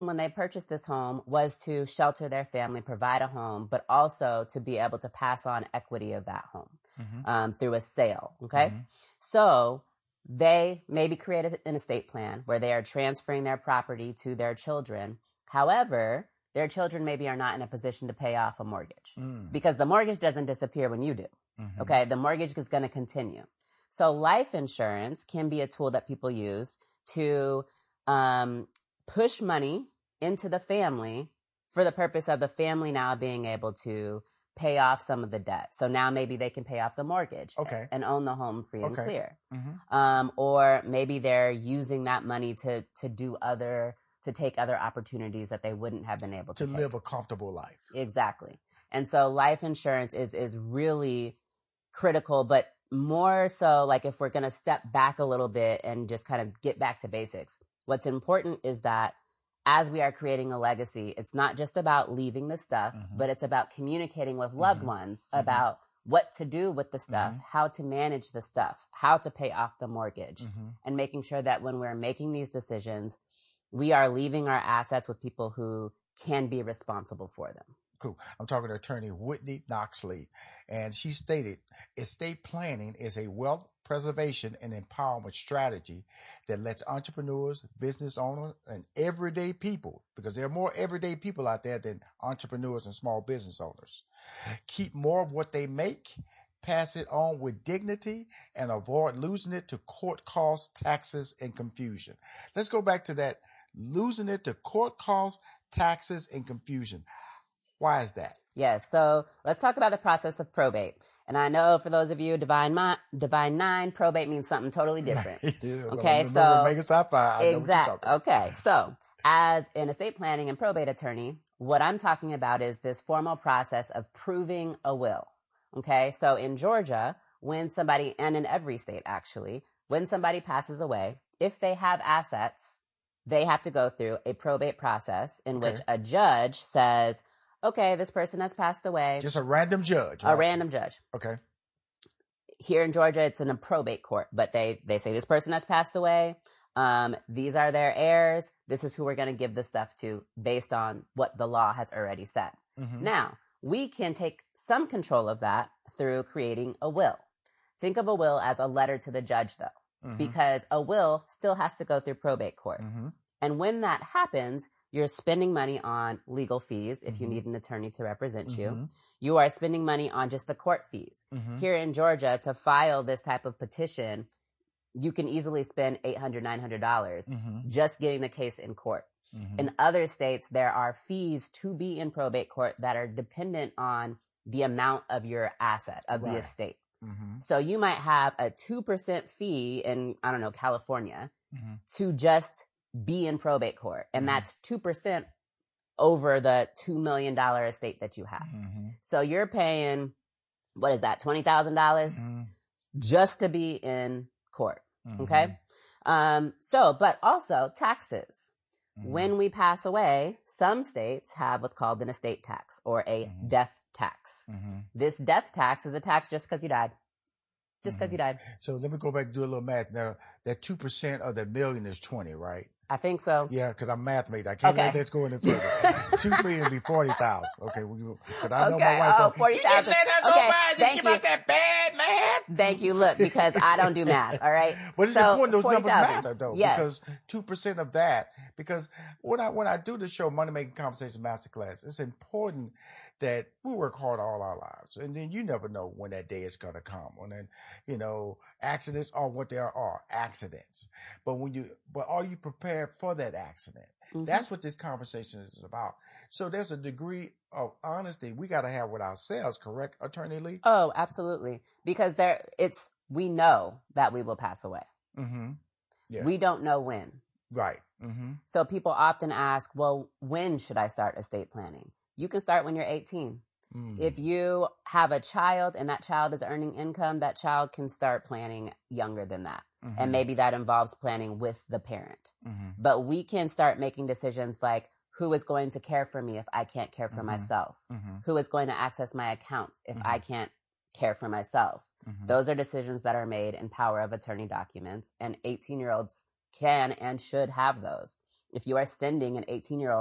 when they purchased this home was to shelter their family, provide a home, but also to be able to pass on equity of that home through a sale. Okay. So they maybe created an estate plan where they are transferring their property to their children. However, their children maybe are not in a position to pay off a mortgage because the mortgage doesn't disappear when you do. Okay. The mortgage is going to continue. So life insurance can be a tool that people use to push money into the family for the purpose of the family now being able to pay off some of the debt. So now maybe they can pay off the mortgage and own the home free and clear. Or maybe they're using that money to take other opportunities that they wouldn't have been able to take. Live a comfortable life. Exactly. And so life insurance is really critical, but more so like if we're going to step back a little bit and just kind of get back to basics, what's important is that as we are creating a legacy, it's not just about leaving the stuff, but it's about communicating with loved ones about what to do with the stuff, how to manage the stuff, how to pay off the mortgage, and making sure that when we're making these decisions, we are leaving our assets with people who can be responsible for them. Cool. I'm talking to attorney Whitney Knox-Lee, and she stated, estate planning is a wealth preservation and empowerment strategy that lets entrepreneurs, business owners, and everyday people, because there are more everyday people out there than entrepreneurs and small business owners, keep more of what they make, pass it on with dignity, and avoid losing it to court costs, taxes, and confusion. Let's go back to that, losing it to court costs, taxes, and confusion. Why is that? Yes. So let's talk about the process of probate. And I know for those of you Divine 9, probate means something totally different. Okay. So make a sci-fi. Exactly. Okay. So as an estate planning and probate attorney, what I'm talking about is this formal process of proving a will. Okay. So in Georgia, when somebody, and in every state actually, when somebody passes away, if they have assets, they have to go through a probate process in which a judge says, okay, this person has passed away. Just a random judge. Right? A random judge. Okay. Here in Georgia, it's in a probate court, but they say this person has passed away. These are their heirs. This is who we're going to give the stuff to based on what the law has already said. Now, we can take some control of that through creating a will. Think of a will as a letter to the judge, though, because a will still has to go through probate court. And when that happens, you're spending money on legal fees if you need an attorney to represent you. You are spending money on just the court fees. Here in Georgia, to file this type of petition, you can easily spend $800, $900 just getting the case in court. In other states, there are fees to be in probate court that are dependent on the amount of your asset, of the estate. So you might have a 2% fee in, I don't know, California to just be in probate court. And that's 2% over the $2 million estate that you have. So you're paying, what is that, $20,000 just to be in court. Okay. But also taxes. When we pass away, some states have what's called an estate tax or a death tax. This death tax is a tax just because you died. Just because you died. So let me go back and do a little math. Now, that 2% of the million is 20, right? I think so. Yeah, because I'm math mate. I can't let this go any further. 2 million would be 40,000. Okay, because I know my wife. 40,000. You just let her go by. Just give out that bad math. Thank you. Look, because I don't do math. All right. But it's important those 40, numbers matter though. Yes. Because 2% of that. Because when I do the show Money Making Conversations Masterclass, it's important that we work hard all our lives. And then you never know when that day is going to come. And then, accidents are what they are accidents. But are you prepared for that accident? That's what this conversation is about. So there's a degree of honesty we got to have with ourselves, correct, Attorney Lee? Oh, absolutely. Because we know that we will pass away. Yeah. We don't know when. Right. So people often ask, well, when should I start estate planning? You can start when you're 18. If you have a child and that child is earning income, that child can start planning younger than that. And maybe that involves planning with the parent. But we can start making decisions like, who is going to care for me if I can't care for myself? Who is going to access my accounts if I can't care for myself? Those are decisions that are made in power of attorney documents, and 18-year-olds can and should have those. if you are sending an 18-year-old